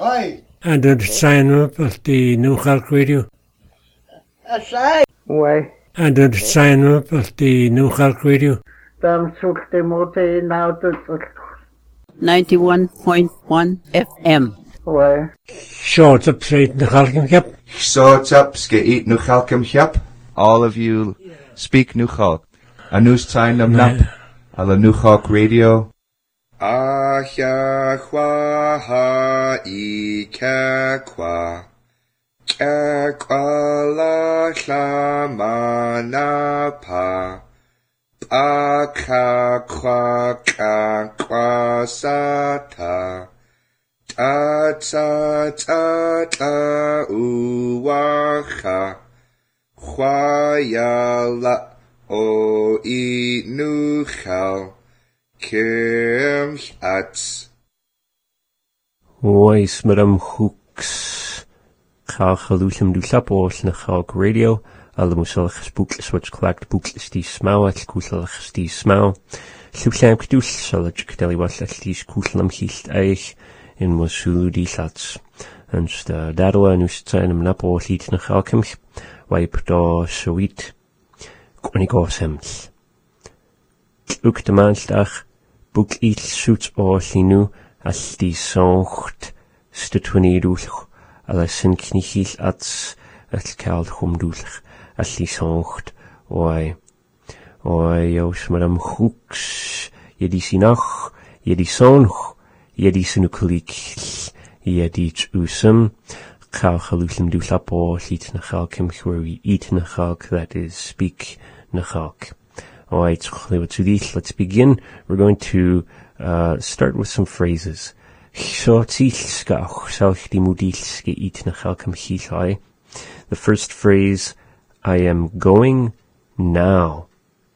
Oi. And did sign up at the New Khalk Radio. Asai. Why? And did sign up at the New Khalk Radio. 91.1 FM. Why? Short up straight the Khalkim Cap. Short up skate nu Khalkim Cap. All of you speak Nu Khalk. A news time nam nap. A la Nu Khalk Radio. Ahya kwa ha I kwa. Kwa la manapa. Aka kwa sata. Ta uwaha. Khwayala o inuchal. Kim ats. Ois madam hooks. Khalchalushim du Sapos na Khalk Radio. Alamusalach spookles wat klaakt boekles die smauw at koeselach die smauw. Slupsam kdoes salach deli was at least koeselam hiest eich in mosu die sats. En sta dadela nu zijn napo liet na Khalkim. Wipe da sweet. Konigos hems. Ook de maandag boek iets zoets oorlinu als die zongt stutwanidoelig. Alla sin knichil ats als kald humdoelig. Als die zongt. Oi jos madam hooks. Je die sinach. Je die zongt. Je die sinukulik. Je die usum. Khalchalushim du Sapo liet na Khalkim where we eat na Khalk, that is speak na Khalk. Alright, let's begin. We're going to start with some phrases. The first phrase, I am going now.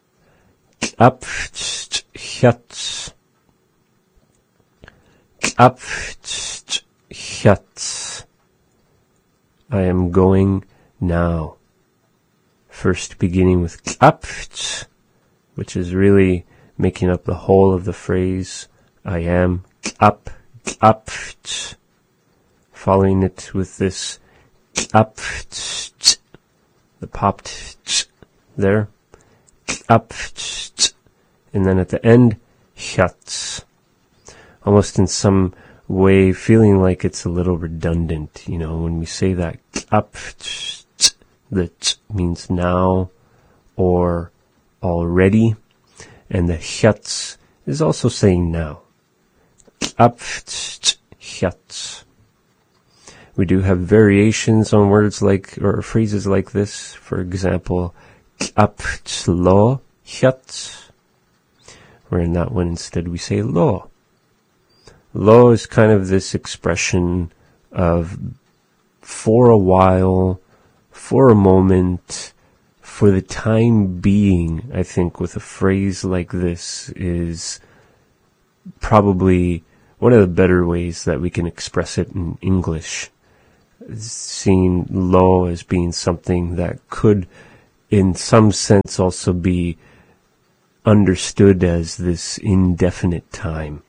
I am going now. First beginning with klapt, which is really making up the whole of the phrase. I am klapt. Following it with this klapt, the popped there. Klapt. And then at the end, shats. Almost in some way feeling like it's a little redundant, when we say that up, that means now or already, and the shuts is also saying now. Up, shuts. We do have variations on words like, or phrases like this. For example, up, lo, shuts. Where in that one instead we say lo. Lo is kind of this expression of for a while, for a moment, for the time being. I think with a phrase like this is probably one of the better ways that we can express it in English. Seeing lo as being something that could in some sense also be understood as this indefinite time.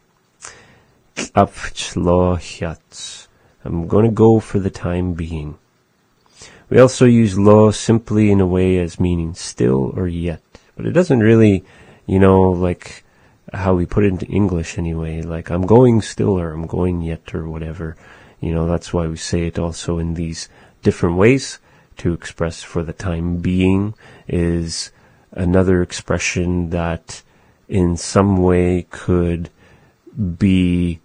I'm going to go for the time being. We also use lo simply in a way as meaning still or yet. But it doesn't really, like how we put it into English anyway, like I'm going still or I'm going yet or whatever. That's why we say it also in these different ways. To express for the time being is another expression that in some way could be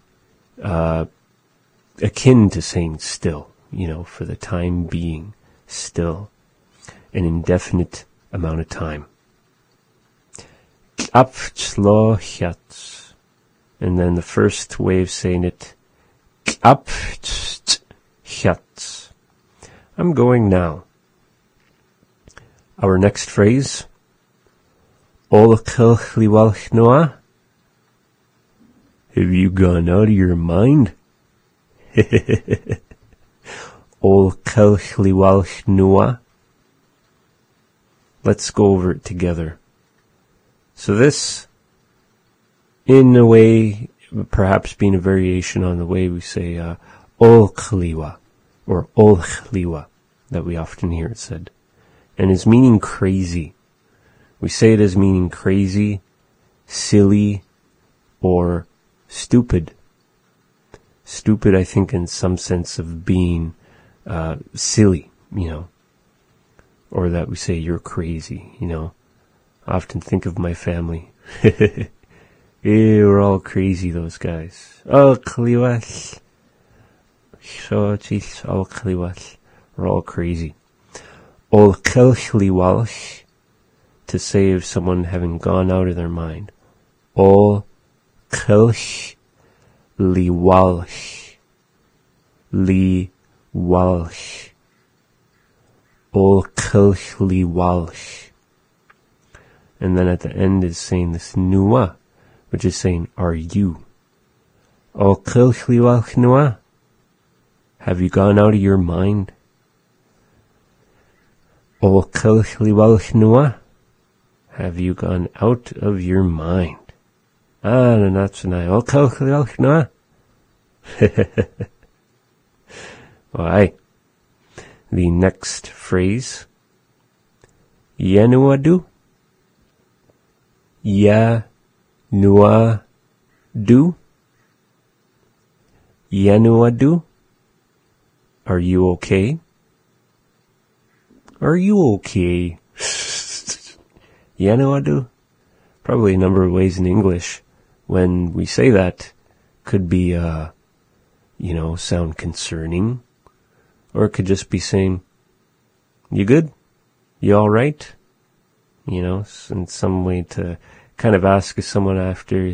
akin to saying still, for the time being, still, an indefinite amount of time. And then the first way of saying it, I'm going now. Our next phrase, have you gone out of your mind? Let's go over it together. So this, in a way, perhaps being a variation on the way we say ol chliwa, or ol chliwa, that we often hear it said, and is meaning crazy. We say it as meaning crazy, silly, or stupid. Stupid, I think, in some sense of being silly, or that we say you're crazy, I often think of my family. We're all crazy, those guys. Oh, kliwas. Oh, kliwas. We're all crazy. Ol kelchliwalch, to say of someone having gone out of their mind. Ol kelchliwalch. Liwalch. Ol kelchliwalch. And then at the end is saying this nua, which is saying, are you? Ol kelchliwalch nua. Have you gone out of your mind? Ol kelchliwalch nua. Have you gone out of your mind? Nanatsanai. Ol kelchliwalch nua. Why? The next phrase. Yanuadu. Yanuadu. Yanuadu. Are you okay? Are you okay? Yanuadu? Probably a number of ways in English when we say that could be, sound concerning. Or it could just be saying, you good? You alright? In some way to kind of ask someone after,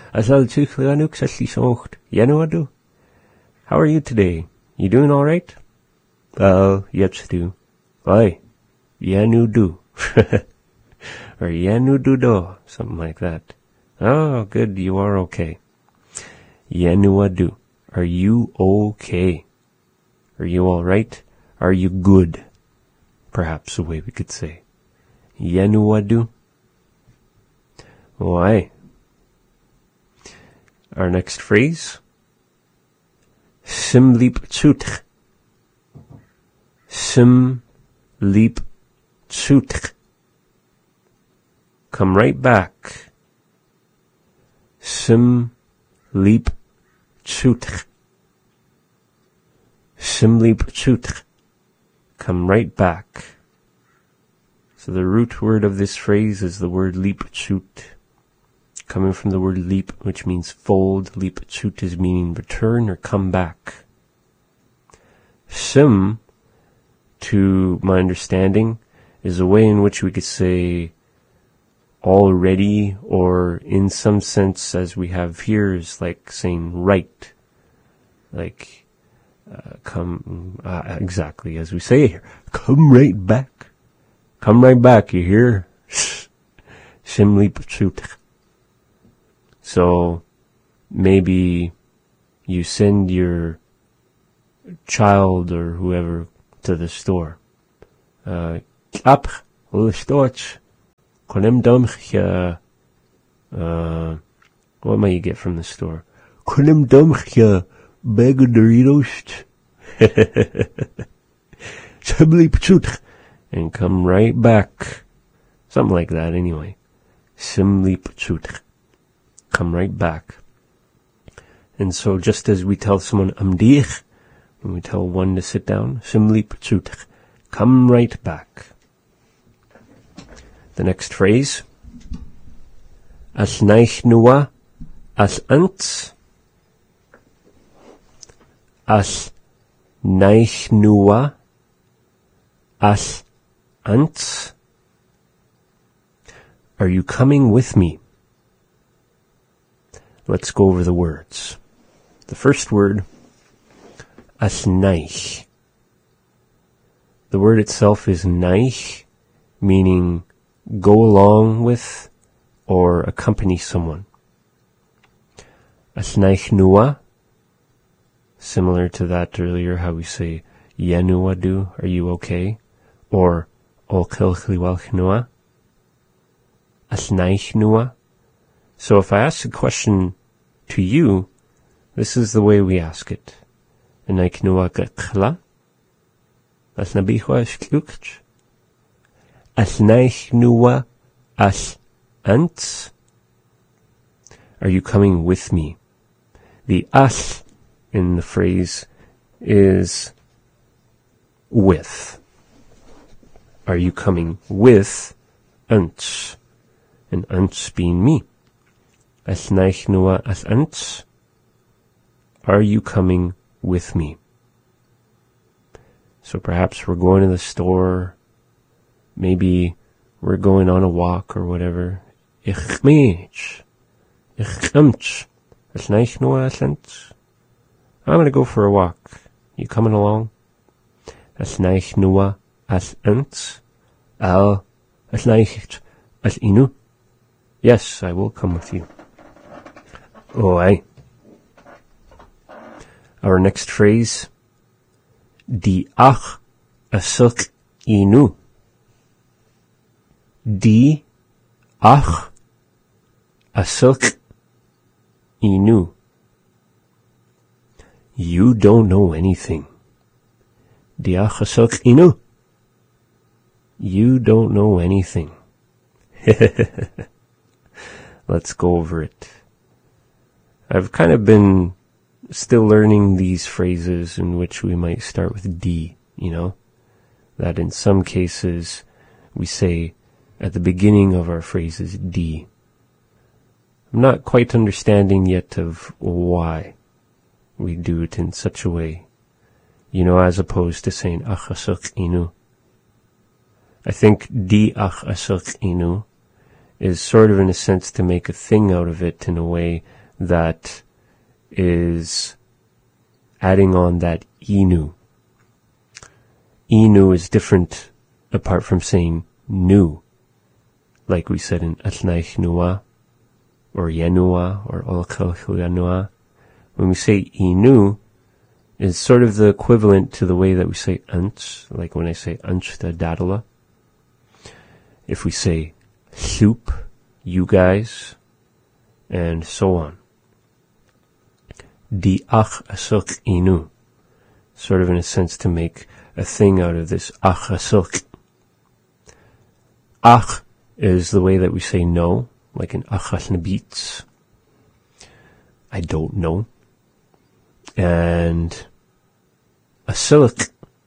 how are you today? You doing alright? Yes, do. Oi, yanu do. Or yanu do do, something like that. Oh, good, you are okay. Yanu adu. Are you okay? Are you alright? Are you good? Perhaps a way we could say. Yanuadu. Why? Our next phrase. Simlip tsutch. Simlip tsutch. Come right back. Simlip tsutch. Simlip tsutch. Come right back. So the root word of this phrase is the word lipchut, coming from the word leap, which means fold. Lipchut is meaning return or come back. Sim, to my understanding, is a way in which we could say already, or in some sense, as we have here, is like saying right. Like, come, exactly as we say here, come right back. Come right back, you hear? Simli pachut. So, maybe you send your child or whoever to the store. Up, storch. Konem domchja. What might you get from the store? Konem domchja. Bag of Doritos. Simli pachut. And come right back. Something like that anyway. Simli pachut. Come right back. And so just as we tell someone amdich, when we tell one to sit down, simli pachut. Come right back. The next phrase. As naich nua, as ants. As naich nua, as ants. Are you coming with me? Let's go over the words. The first word, as naich. The word itself is naich, meaning go along with or accompany someone. As naich nua, similar to that earlier, how we say yanuadu, are you okay? Or ol kelchliwalch nua, as naich nua. So if I ask a question to you, this is the way we ask it. Naik nua kakla. As nabichwa as klukt. As naik nua as ants. Are you coming with me? The as in the phrase is with. Are you coming with ants? And ants being me. As naik nua as ants. Are you coming with me? So perhaps we're going to the store. Maybe we're going on a walk or whatever. Ich mich. Ich amts. As naik nua as ants. I'm going to go for a walk. You coming along? As naik nua as ants. Al as naik as inu. Yes, I will come with you. Oh, aye. Our next phrase. Di ach asuk inu. Di ach asuk inu. You don't know anything. Di ach asuk inu. You don't know anything. Let's go over it. I've kind of been still learning these phrases in which we might start with D, that in some cases we say at the beginning of our phrases D. I'm not quite understanding yet of why we do it in such a way, as opposed to saying ach asuk inu. I think di ach asuk inu is sort of in a sense to make a thing out of it in a way that is adding on that inu. Inu is different apart from saying nu, like we said in Atnaich Nua or Yanua or Olkal Yanua. When we say inu, it's sort of the equivalent to the way that we say ants, like when I say anchta dadala. If we say soup, you guys, and so on. Di ach asuk inu, sort of in a sense to make a thing out of this ach asuk. Ach is the way that we say no, like in achas nabitz. I don't know. And asuk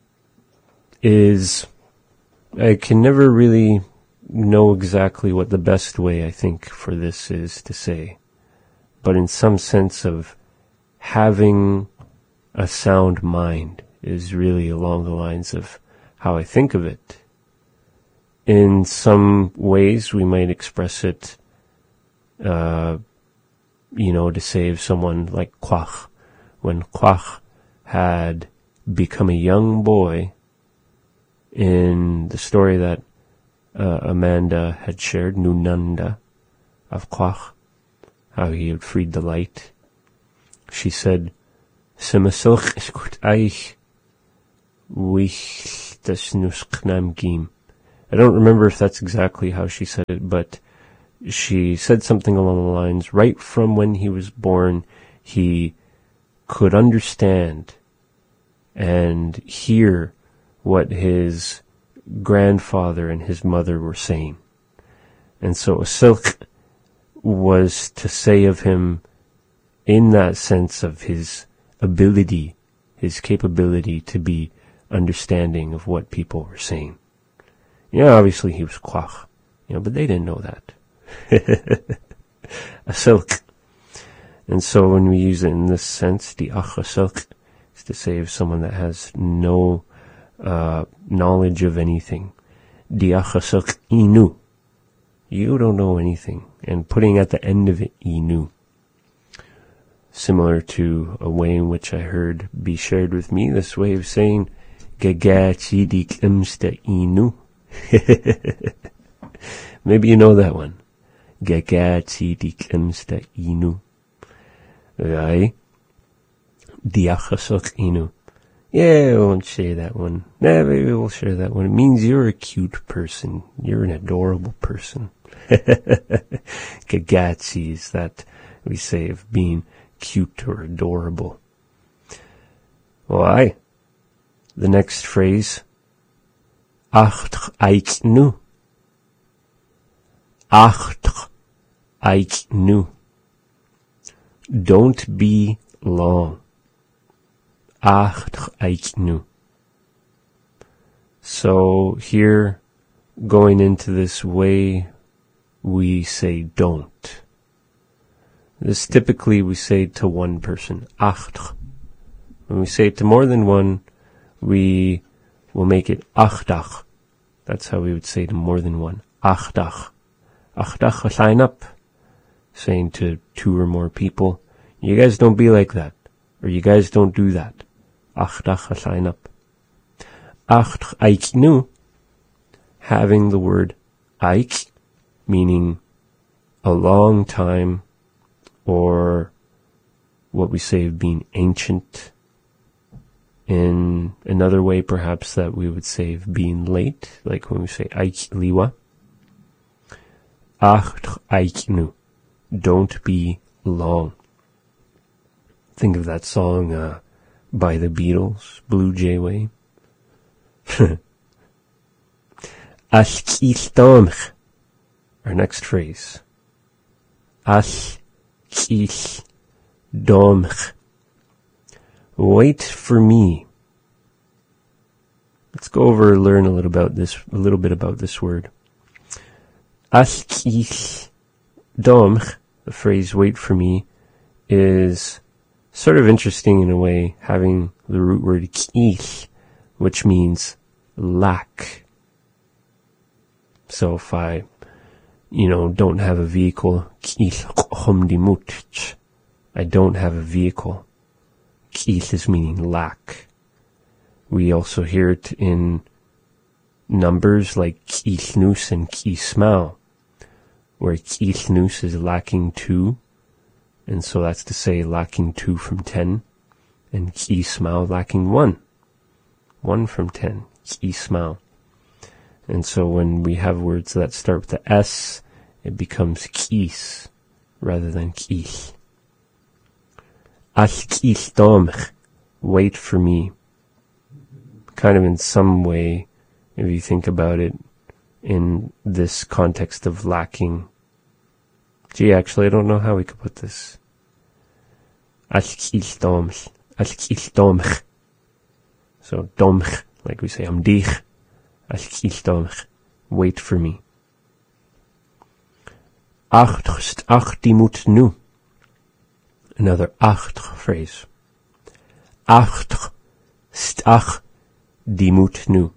is, I can never really know exactly what the best way I think for this is to say, but in some sense of having a sound mind is really along the lines of how I think of it. In some ways we might express it, to say of someone like Kwach, when Kwach had become a young boy in the story that Amanda had shared, Nunanda, of Kwach, how he had freed the light. She said, Simasilch iskut eich wich das nusknam gim. I don't remember if that's exactly how she said it, but she said something along the lines, right from when he was born, he could understand and hear what his grandfather and his mother were saying. And so Silk was to say of him, in that sense of his ability, his capability to be understanding of what people were saying. Obviously he was Kwach, but they didn't know that. A Silk. And so when we use it in this sense, the ach silk is to say of someone that has no knowledge of anything. The ach silk inu. You don't know anything. And putting at the end of it inu. Similar to a way in which I heard be shared with me, this way of saying Gagachi dik imsta inu. Maybe you know that one. Gagachi dik imsta inu. Right? Diachasok inu. Yeah, I won't say that one. Nah, maybe we'll share that one. It means you're a cute person. You're an adorable person. Gagatsi is that we say of being cute or adorable. Why? The next phrase, acht eik nu. Acht eik nu. Don't be long. Acht eik nu. So here, going into this way, we say don't. This typically we say to one person, acht. When we say it to more than one, we will make it achtach. That's how we would say to more than one. Achtach. Achtach, line up. Saying to two or more people, you guys don't be like that. Or you guys don't do that. Achtach, line up. Acht eik nu, having the word eik, meaning a long time, or what we say of being ancient. In another way, perhaps, that we would say of being late, like when we say eik liwa. Acht eik nu, don't be long. Think of that song by the Beatles, Blue Jay Way. All kiel domch. Our next phrase. All kiel domch. Wait for me. Let's go over and learn a little bit about this word. All kiel domch, the phrase wait for me, is sort of interesting in a way, having the root word kiel, which means lack. So if I, don't have a vehicle, I don't have a vehicle. Kiel is meaning lack. We also hear it in numbers like kielnus and kismau, where kielnus is lacking 2, and so that's to say lacking 2 from 10, and kismau lacking 1. 1 from 10, kismau. And so when we have words that start with the S, it becomes kis rather than kiel. Al kiel domch, wait for me. Kind of in some way, if you think about it, in this context of lacking. Gee, actually, I don't know how we could put this. Al kiel domch, al kiel domch. So domch, like we say, am dich. Al kiel domch, wait for me. Acht die moet nu. Another acht phrase. Acht stach die moet nu.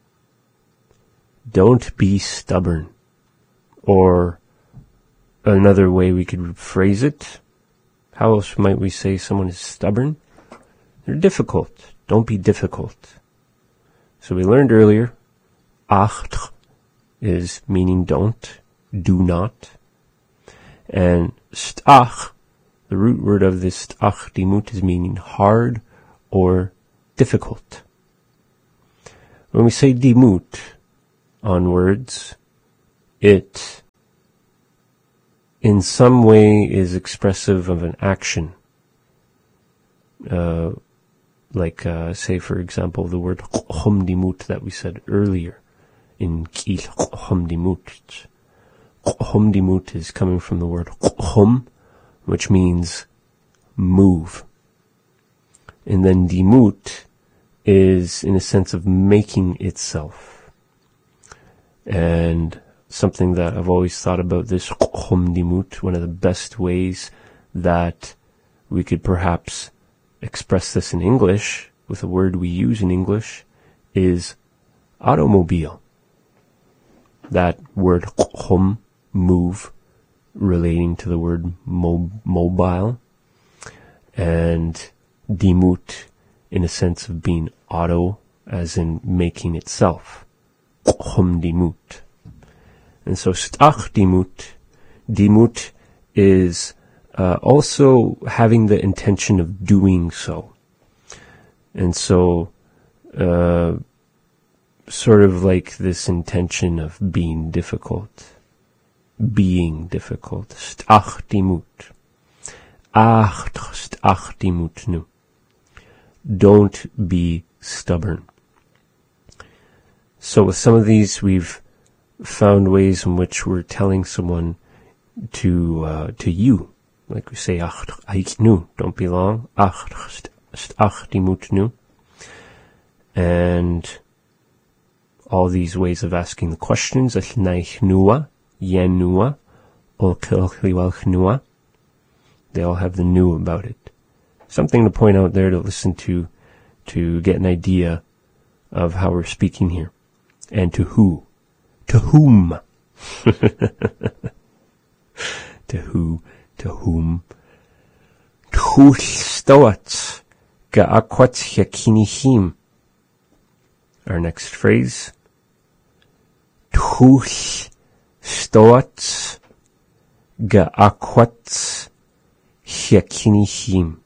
Don't be stubborn. Or another way we could phrase it. How else might we say someone is stubborn? They're difficult. Don't be difficult. So we learned earlier, acht is meaning don't, do not. And stach, the root word of this stach dimut, is meaning hard or difficult. When we say dimut on words, it in some way is expressive of an action. Say for example, the word chomdimut that we said earlier in kiel chomdimut. Chomdimut is coming from the word chom, which means move. And then dimut is in a sense of making itself. And something that I've always thought about this chomdimut, one of the best ways that we could perhaps express this in English with a word we use in English is automobile. That word chom, move, relating to the word mobile, and dimut in a sense of being auto, as in making itself. Chom dimut. And so stach dimut, dimut is also having the intention of doing so. And so sort of like this intention of being difficult. Stach dimut. Stach dimut nu. don't be stubborn. So with some of these, we've found ways in which we're telling someone to you. Like we say, ach nu, don't be long. Ach die moet nu. And all these ways of asking the questions, naich nua, yen nua, olkilchliwalch nua, they all have the nu about it. Something to point out there to listen to get an idea of how we're speaking here. And to who. To whom. To who. To whom. Tchull stoat ga'akwat yakinihim. Our next phrase. Tchull stoat ga'akwat yakinihim.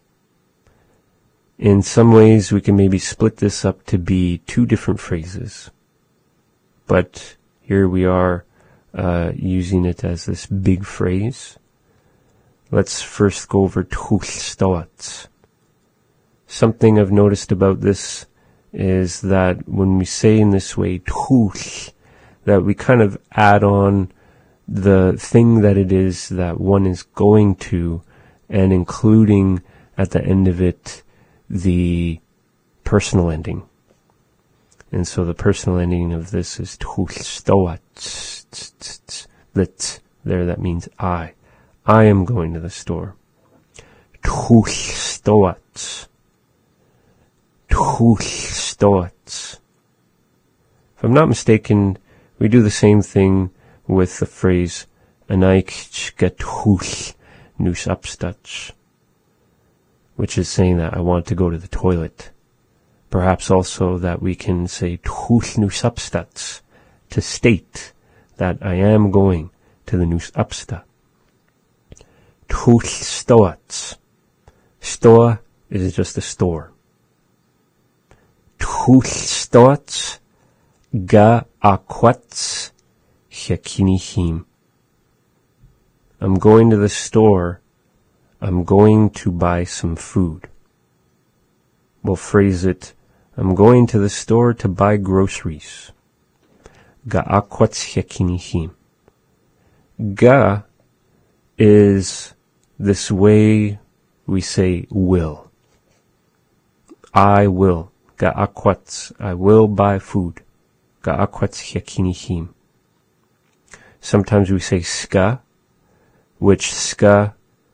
In some ways, we can maybe split this up to be two different phrases. But here we are using it as this big phrase. Let's first go over tchull stoat. Something I've noticed about this is that when we say in this way, tchull, that we kind of add on the thing that it is that one is going to, and including at the end of it the personal ending. And so the personal ending of this is tchull stoat. There, that means I. I am going to the store. Tchull stoat. Tchull stoat. If I'm not mistaken, we do the same thing with the phrase anaik get tchull nus upstach, which is saying that I want to go to the toilet. Perhaps also that we can say tchull nus upstats, to state that I am going to the nus upsta. Tchull stoat. Stoa is just a store. Tchull stoat ga'akwat yakinihim. I'm going to the store. I'm going to buy some food. We'll phrase it, I'm going to the store to buy groceries. Ga'akwat yakinihim. Ga is this way we say will. I will. Ga'akwat. I will buy food. Ga'akwat yakinihim. Sometimes we say ska, which ska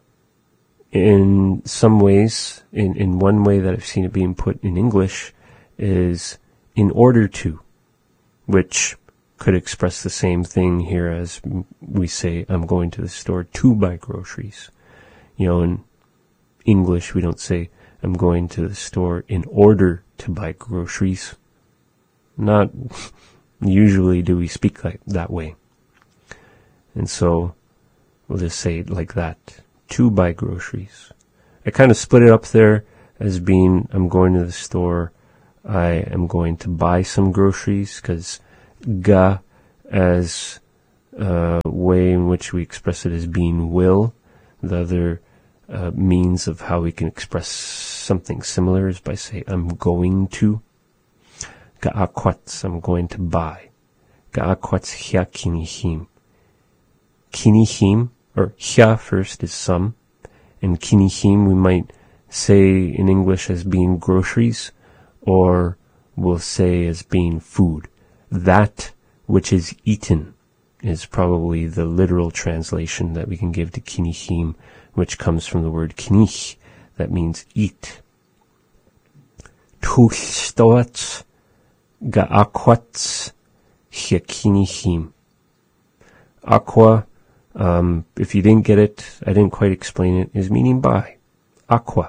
in some ways, in one way that I've seen it being put in English, is in order to, which could express the same thing here as we say, I'm going to the store to buy groceries. You know, in English we don't say, I'm going to the store in order to buy groceries. Not usually do we speak like that way. And so we'll just say it like that, to buy groceries. I kind of split it up there as being, I'm going to the store, I am going to buy some groceries, because ga as a way in which we express it as being will. The other means of how we can express something similar is by saying, I'm going to. Ga'akwat, I'm going to buy. Ga'akwat hya kinihim. Kinihim, or hya first is some, and kinihim we might say in English as being groceries, or we'll say as being food. That which is eaten is probably the literal translation that we can give to kinihim, which comes from the word kinich, that means eat. Tchull stoat ga'akwat yakinihim. Aqua, if you didn't get it, I didn't quite explain it, is meaning by. Aqua.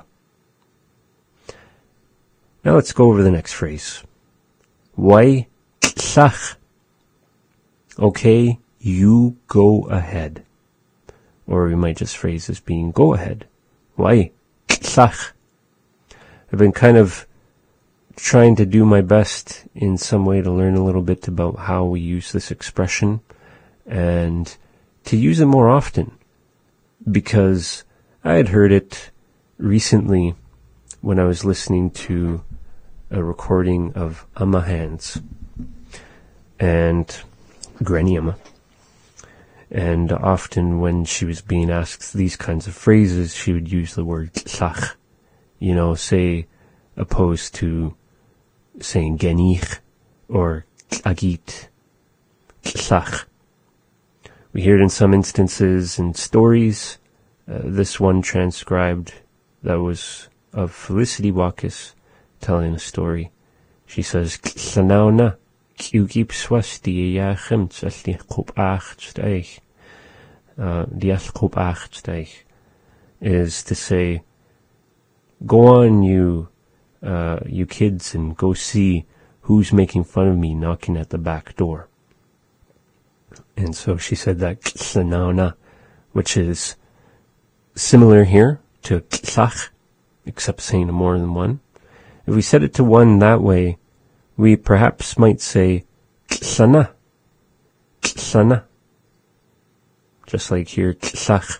Now let's go over the next phrase. Wai tlach. Okay, you go ahead. Or we might just phrase as being go ahead. Wai tlach. I've been kind of trying to do my best in some way to learn a little bit about how we use this expression and to use it more often, because I had heard it recently when I was listening to a recording of Amma Hands and Granny Amma. And often when she was being asked these kinds of phrases, she would use the word tlach, say, opposed to saying genich or agit, tlach. We hear it in some instances in stories. This one transcribed that was of Felicity Walkis telling a story. She says, "Tlanauna, kiugip swasti yachem tzalli kup achsteich." Dias kup achsteich is to say, "Go on, you kids, and go see who's making fun of me knocking at the back door." And so she said that tlanauna, which is similar here to tlach, except saying more than one. If we set it to one that way, we perhaps might say tlana, tlana. Just like here, tlach,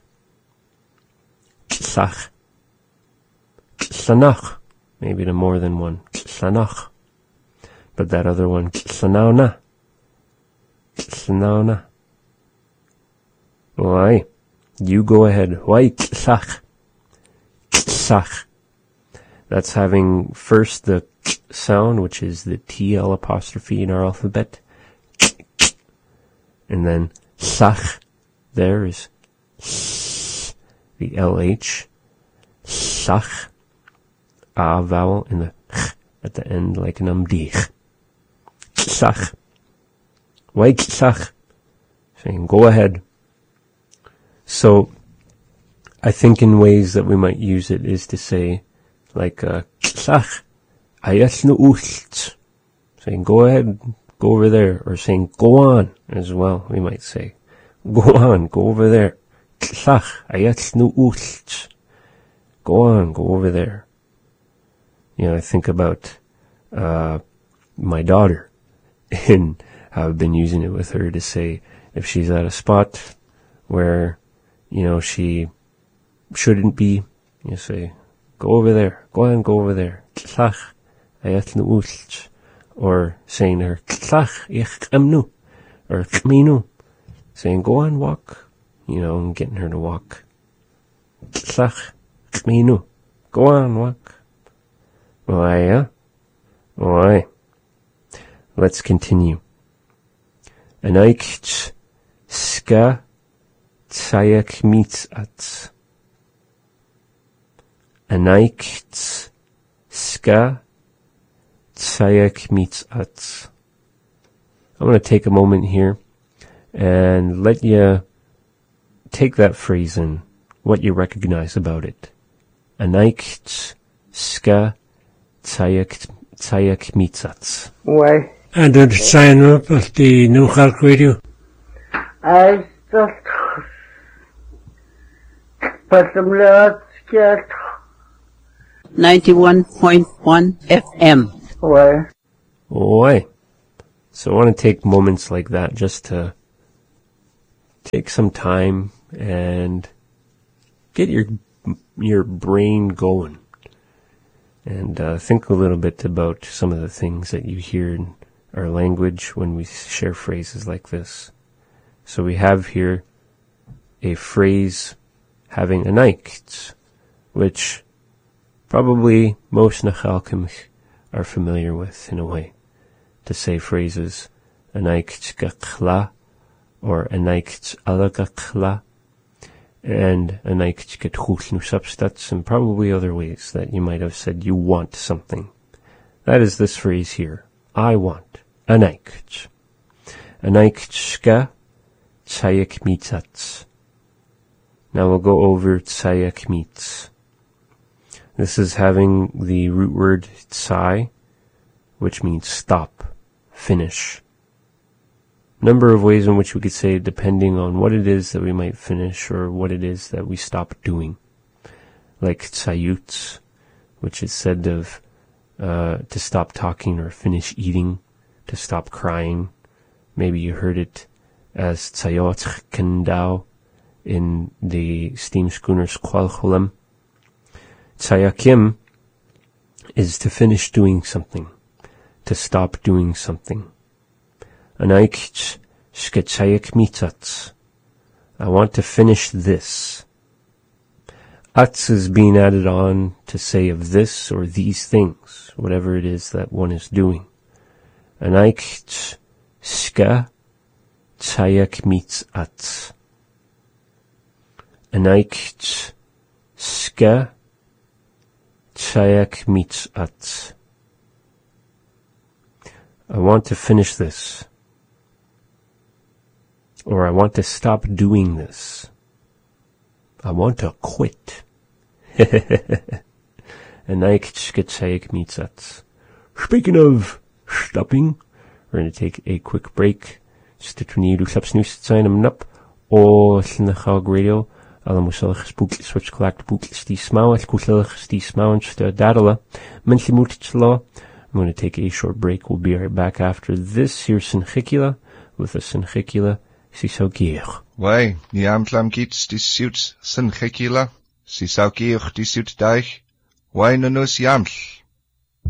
tlach, tlanach, maybe to more than one, tlanach. But that other one, tlanauna, tlanauna. Why? You go ahead. Why tlach, tlach. That's having first the sound, which is the TL apostrophe in our alphabet, and then tlach. There is the LH, tlach, a vowel in the at the end like an umdich. Tlach. Why tlach? Saying go ahead. So, I think in ways that we might use it is to say, like, tlach, ayatnu ucht. Saying go ahead, go over there. Or saying go on as well, we might say. Go on, go over there. Tlach, ayatnu ucht. Go on, go over there. I think about my daughter, and I've been using it with her to say, if she's at a spot where she shouldn't be, you say, go over there, go on, go over there. Tlach, ayatnu ucht. Or saying to her, tlach, ich amnu, or kminu. Saying, go on, walk, and getting her to walk. Tlach, kminu. Go on, walk. Why? Let's continue. Anaikch ska tsayak mitzat. Anaikch ska tsayak mitzat. I'm going to take a moment here and let you take that phrase in, what you recognize about it. Anaikch ska tsayak mitzat. Why? And did sign up at the New York Radio? I just put some lots get 91.1 FM. why? Oi. So I want to take moments like that just to take some time and get your brain going. And think a little bit about some of the things that you hear in our language when we share phrases like this. So we have here a phrase having a naikt, which probably most Nachalkim are familiar with in a way. To say phrases anaikt gakla or anaikt alagakla and anaikt getchulnu substats, and probably other ways that you might have said you want something. That is this phrase here. I want. Anaikt. Anaikt shka tsayak mitzatz. Now we'll go over tsayak mitz. This is having the root word tsai, which means stop, finish. Number of ways in which we could say depending on what it is that we might finish or what it is that we stop doing. Like tsayutz, which is said of to stop talking or finish eating, to stop crying. Maybe you heard it as tsayot kendao in the steam schooners Kwal Cholam. Tsayakim is to finish doing something, to stop doing something. Anaik shketsayak mitats. I want to finish this. Ats is being added on to say of this or these things, whatever it is that one is doing. Anaik shka tsayak meets ats. Anaik shka tsayak meets ats. I want to finish this. Or I want to stop doing this. I want to quit. Speaking of stopping, we're going to take a quick break. Stitchuni Luxapsnus Sign Up or Snachog Radio. Alamusel spook switch collect book Steve Smau, Kusil Steve Smau and Dadala. Menchimutchla. I'm going to take a short break. We'll be right back after this. Here's Sinchikila with a Sinchikila. Why, Niamklam Kits dissuits Sinchikila. Si sau geoch die suit daich, why no nos jaml.